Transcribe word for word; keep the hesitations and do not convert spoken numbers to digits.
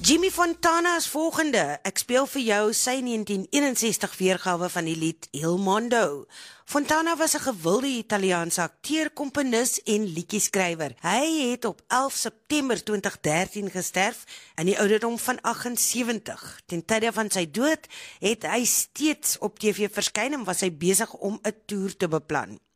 Jimmy Fontana is volgende. Ek speel vir jou sy negentien eenensestig weergawe van die lied Il Mondo. Fontana was 'n gewilde Italiaanse akteur, komponis en liedjie-skrywer. Hy het op elf September twintig dertien gesterf in die ouderdom van agt en sewentig. Ten tye van sy dood het hy steeds op T V verskyn en was hy besig om 'n toer te beplan.